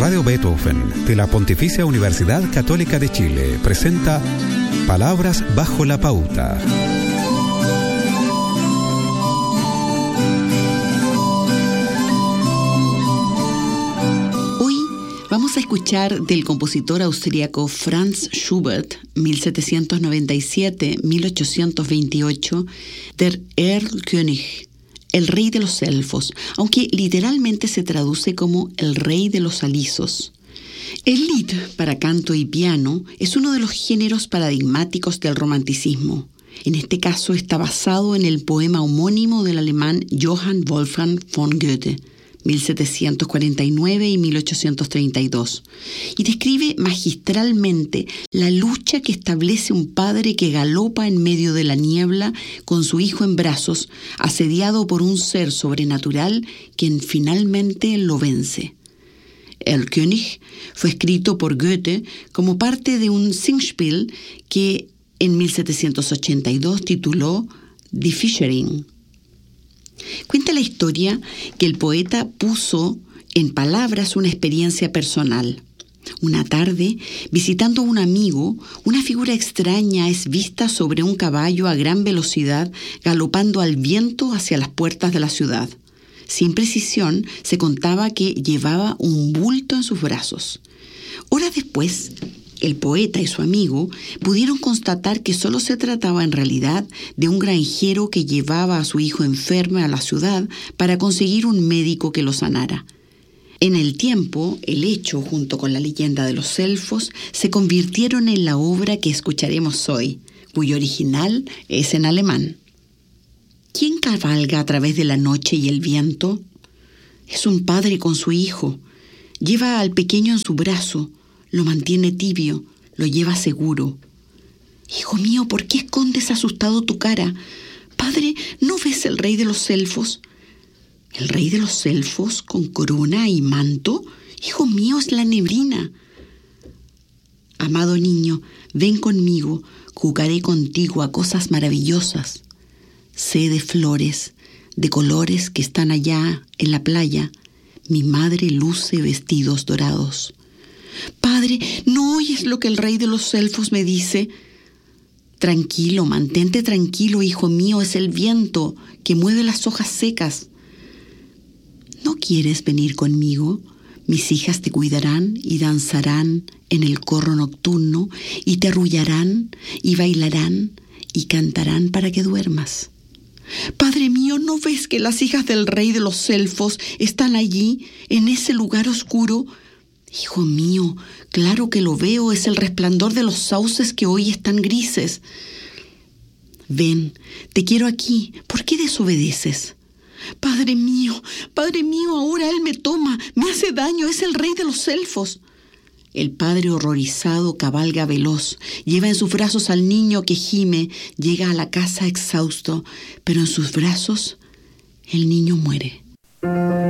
Radio Beethoven de la Pontificia Universidad Católica de Chile presenta Palabras bajo la pauta. Hoy vamos a escuchar del compositor austríaco Franz Schubert, 1797-1828, Der Erlkönig, el rey de los elfos, aunque literalmente se traduce como el rey de los alisos. El Lied para canto y piano es uno de los géneros paradigmáticos del romanticismo. En este caso está basado en el poema homónimo del alemán Johann Wolfgang von Goethe, 1749 y 1832, y describe magistralmente la lucha que establece un padre que galopa en medio de la niebla con su hijo en brazos, asediado por un ser sobrenatural quien finalmente lo vence. El König fue escrito por Goethe como parte de un Singspiel que en 1782 tituló Die Fischerin. Cuenta la historia que el poeta puso en palabras una experiencia personal. Una tarde, visitando a un amigo, una figura extraña es vista sobre un caballo a gran velocidad, galopando al viento hacia las puertas de la ciudad. Sin precisión, se contaba que llevaba un bulto en sus brazos. Horas después, el poeta y su amigo pudieron constatar que solo se trataba en realidad de un granjero que llevaba a su hijo enfermo a la ciudad para conseguir un médico que lo sanara. En el tiempo, el hecho, junto con la leyenda de los elfos, se convirtieron en la obra que escucharemos hoy, cuyo original es en alemán. ¿Quién cabalga a través de la noche y el viento? Es un padre con su hijo. Lleva al pequeño en su brazo, lo mantiene tibio, lo lleva seguro. Hijo mío, ¿por qué escondes asustado tu cara? Padre, ¿no ves el rey de los elfos? ¿El rey de los elfos con corona y manto? Hijo mío, es la neblina. Amado niño, ven conmigo, jugaré contigo a cosas maravillosas. Sé de flores, de colores que están allá en la playa. Mi madre luce vestidos dorados. Padre, ¿no oyes lo que el rey de los elfos me dice? Tranquilo, mantente tranquilo, hijo mío, es el viento que mueve las hojas secas. ¿No quieres venir conmigo? Mis hijas te cuidarán y danzarán en el corro nocturno y te arrullarán y bailarán y cantarán para que duermas. Padre mío, ¿no ves que las hijas del rey de los elfos están allí, en ese lugar oscuro? Hijo mío, claro que lo veo, es el resplandor de los sauces que hoy están grises. Ven, te quiero aquí, ¿por qué desobedeces? Padre mío, ahora él me toma, me hace daño, es el rey de los elfos. El padre horrorizado cabalga veloz, lleva en sus brazos al niño que gime, llega a la casa exhausto, pero en sus brazos el niño muere.